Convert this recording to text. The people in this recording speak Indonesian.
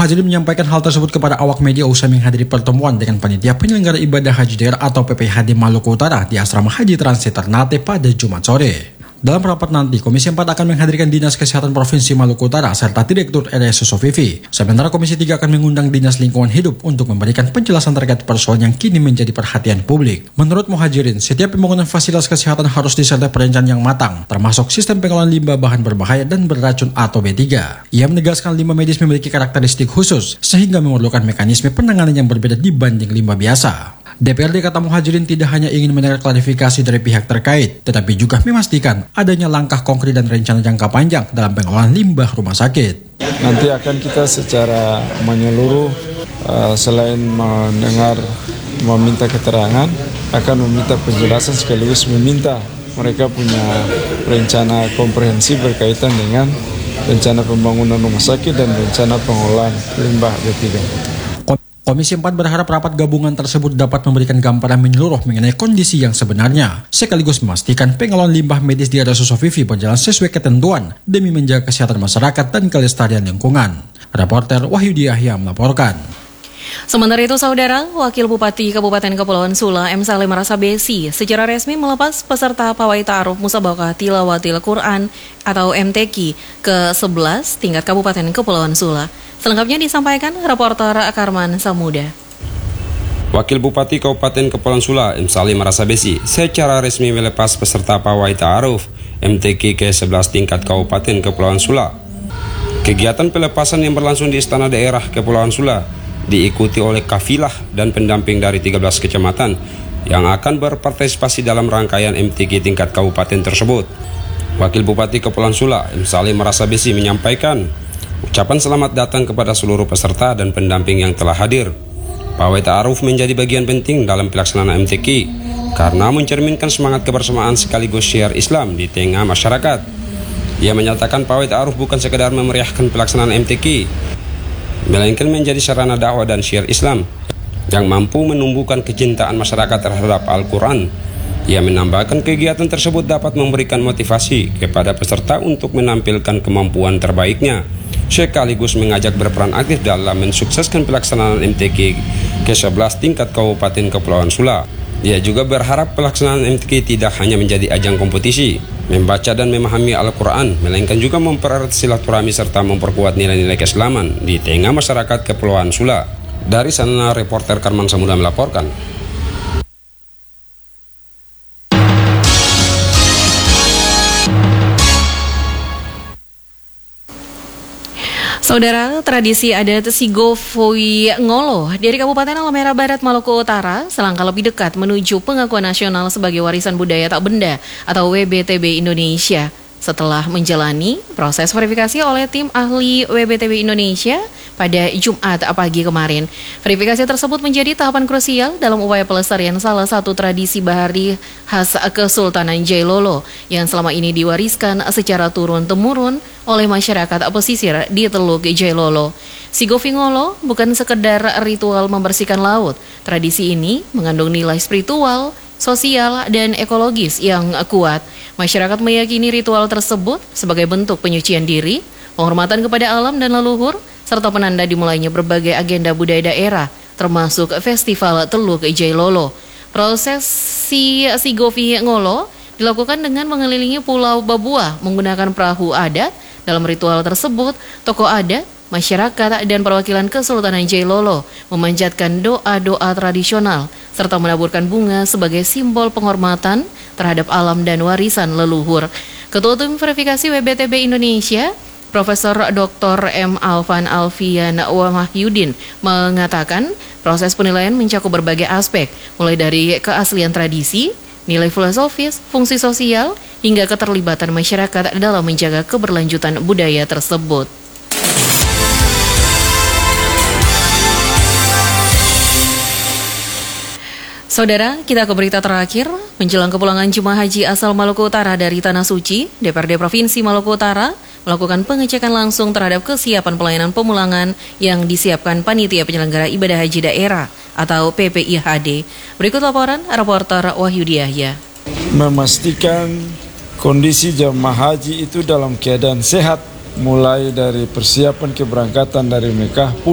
Muhajirin menyampaikan hal tersebut kepada awak media usai menghadiri pertemuan dengan panitia penyelenggara ibadah haji daerah atau PPHD Maluku Utara di Asrama Haji Transit Ternate pada Jumat sore. Dalam rapat nanti, Komisi 4 akan menghadirkan Dinas Kesehatan Provinsi Maluku Utara serta Direktur RSUSO Vivi. Sementara Komisi 3 akan mengundang Dinas Lingkungan Hidup untuk memberikan penjelasan terkait persoalan yang kini menjadi perhatian publik. Menurut Muhajirin, setiap pembangunan fasilitas kesehatan harus disertai perencanaan yang matang, termasuk sistem pengelolaan limbah bahan berbahaya dan beracun atau B3. Ia menegaskan limbah medis memiliki karakteristik khusus, sehingga memerlukan mekanisme penanganan yang berbeda dibanding limbah biasa. DPRD kata Muhajirin tidak hanya ingin mendengar klarifikasi dari pihak terkait, tetapi juga memastikan adanya langkah konkret dan rencana jangka panjang dalam pengelolaan limbah rumah sakit. Nanti akan kita secara menyeluruh, selain mendengar, meminta keterangan, akan meminta penjelasan sekaligus meminta mereka punya rencana komprehensif berkaitan dengan rencana pembangunan rumah sakit dan rencana pengelolaan limbah B3. Komisi 4 berharap rapat gabungan tersebut dapat memberikan gambaran menyeluruh mengenai kondisi yang sebenarnya, sekaligus memastikan pengelolaan limbah medis di RSUSO Vivi berjalan sesuai ketentuan demi menjaga kesehatan masyarakat dan kelestarian lingkungan. Reporter Wahyudi Yahya melaporkan. Sementara itu, Saudara, Wakil Bupati Kabupaten Kepulauan Sula, M. Salim Rasabesi, secara resmi melepas peserta Pawai Ta'aruf Musabaqah Tilawatil Quran atau MTQ ke-11 tingkat Kabupaten Kepulauan Sula. Selengkapnya disampaikan reporter Karman Samuda. Wakil Bupati Kabupaten Kepulauan Sula, M. Salim Rasabesi, secara resmi melepas peserta Pawai Ta'aruf MTQ ke-11 tingkat Kabupaten Kepulauan Sula. Kegiatan pelepasan yang berlangsung di Istana Daerah Kepulauan Sula diikuti oleh kafilah dan pendamping dari 13 kecamatan yang akan berpartisipasi dalam rangkaian MTQ tingkat kabupaten tersebut. Wakil Bupati Kepulauan Sula, M. Salim Rasabesi menyampaikan ucapan selamat datang kepada seluruh peserta dan pendamping yang telah hadir. Pawai Ta'aruf menjadi bagian penting dalam pelaksanaan MTQ karena mencerminkan semangat kebersamaan sekaligus syiar Islam di tengah masyarakat. Ia menyatakan Pawai Ta'aruf bukan sekedar memeriahkan pelaksanaan MTQ, melainkan menjadi sarana dakwah dan syiar Islam yang mampu menumbuhkan kecintaan masyarakat terhadap Al-Quran. Ia menambahkan kegiatan tersebut dapat memberikan motivasi kepada peserta untuk menampilkan kemampuan terbaiknya, sekaligus mengajak berperan aktif dalam mensukseskan pelaksanaan MTQ ke-11 tingkat Kabupaten Kepulauan Sula. Ia juga berharap pelaksanaan MTQ tidak hanya menjadi ajang kompetisi, membaca dan memahami Al-Quran, melainkan juga mempererat silaturahmi serta memperkuat nilai-nilai keislaman di tengah masyarakat Kepulauan Sula. Dari sana, reporter Karman Samuda melaporkan. Saudara, tradisi adat Sigofoi Ngolo dari Kabupaten Alamera Barat, Maluku Utara selangkah lebih dekat menuju pengakuan nasional sebagai warisan budaya tak benda atau WBTB Indonesia. Setelah menjalani proses verifikasi oleh tim ahli WBTB Indonesia pada Jumat pagi kemarin. Verifikasi tersebut menjadi tahapan krusial dalam upaya pelestarian salah satu tradisi bahari khas Kesultanan Jailolo yang selama ini diwariskan secara turun-temurun oleh masyarakat pesisir di Teluk Jailolo. Sigofoi Ngolo bukan sekedar ritual membersihkan laut. Tradisi ini mengandung nilai spiritual, sosial, dan ekologis yang kuat. Masyarakat meyakini ritual tersebut sebagai bentuk penyucian diri, penghormatan kepada alam dan leluhur, serta penanda dimulainya berbagai agenda budaya daerah, termasuk Festival Teluk Jailolo. Prosesi Sigofoi Ngolo dilakukan dengan mengelilingi Pulau Babua menggunakan perahu adat. Dalam ritual tersebut, tokoh adat, masyarakat, dan perwakilan Kesultanan Jailolo memanjatkan doa-doa tradisional serta menaburkan bunga sebagai simbol penghormatan terhadap alam dan warisan leluhur. Ketua Tim Verifikasi WBTB Indonesia, Profesor Dr. M. Alvan Alfian Wahyudin mengatakan proses penilaian mencakup berbagai aspek, mulai dari keaslian tradisi, nilai filosofis, fungsi sosial, hingga keterlibatan masyarakat dalam menjaga keberlanjutan budaya tersebut. Saudara, kita ke berita terakhir. Menjelang kepulangan jemaah haji asal Maluku Utara dari Tanah Suci, DPRD Provinsi Maluku Utara melakukan pengecekan langsung terhadap kesiapan pelayanan pemulangan yang disiapkan Panitia Penyelenggara Ibadah Haji Daerah atau PPIHD. Berikut laporan reporter Wahyudi Yahya. Memastikan kondisi jemaah haji itu dalam keadaan sehat, mulai dari persiapan keberangkatan dari Mekah